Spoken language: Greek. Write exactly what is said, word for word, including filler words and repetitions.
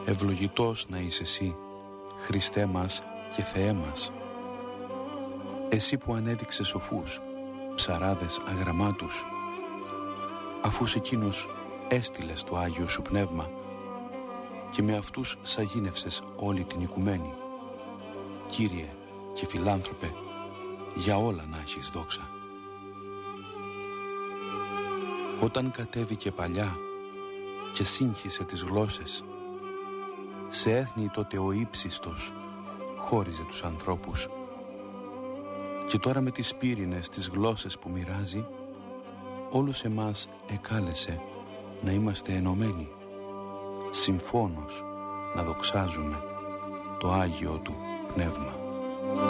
Ευλογητός να είσαι εσύ, Χριστέ μας και Θεέ μας. Εσύ που ανέδειξες σοφούς, ψαράδες αγραμμάτους, αφού σε εκείνος έστειλες το Άγιο Σου Πνεύμα και με αυτούς σαγίνευσες όλη την οικουμένη. Κύριε και φιλάνθρωπε, για όλα να έχεις δόξα. Όταν κατέβηκε παλιά και σύγχυσε τις γλώσσες, σε έθνη τότε ο ύψιστος χώριζε τους ανθρώπους. Και τώρα με τις πύρινες τις γλώσσες που μοιράζει, όλους εμάς εκάλεσε να είμαστε ενωμένοι, συμφώνως να δοξάζουμε το Άγιο Του Πνεύμα.